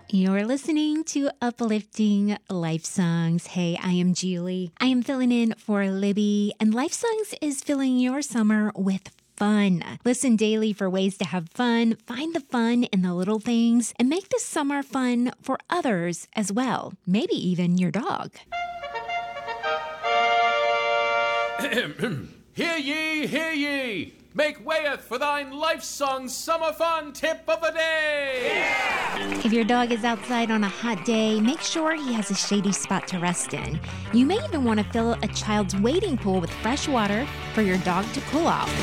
You're listening to Uplifting Life Songs. Hey, I am Julie. I am filling in for Libby, and Life Songs is filling your summer with fun. Listen daily for ways to have fun, find the fun in the little things, and make this summer fun for others as well. Maybe even your dog. Hear ye, hear ye! Make wayeth for thine Life Song's summer fun tip of the day! Yeah! If your dog is outside on a hot day, make sure he has a shady spot to rest in. You may even want to fill a child's wading pool with fresh water for your dog to cool off.